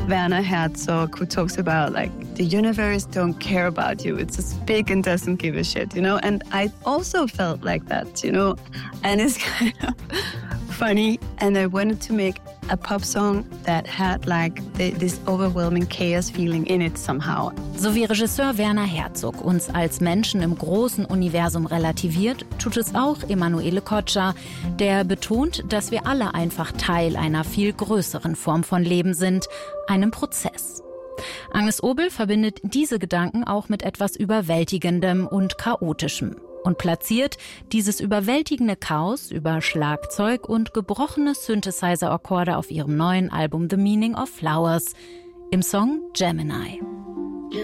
Werner Herzog, who talks about like the universe don't care about you. It's just big and doesn't give a shit, you know? And I also felt like that, you know? And it's kind of funny. And I wanted to make a pop song that had like this overwhelming chaos feeling in it somehow. So wie Regisseur Werner Herzog uns als Menschen im großen Universum relativiert, tut es auch Emanuele Coccia, der betont, dass wir alle einfach Teil einer viel größeren Form von Leben sind, einem Prozess. Agnes Obel verbindet diese Gedanken auch mit etwas Überwältigendem und Chaotischem und platziert dieses überwältigende Chaos über Schlagzeug und gebrochene Synthesizer-Akkorde auf ihrem neuen Album The Meaning of Flowers im Song Gemini.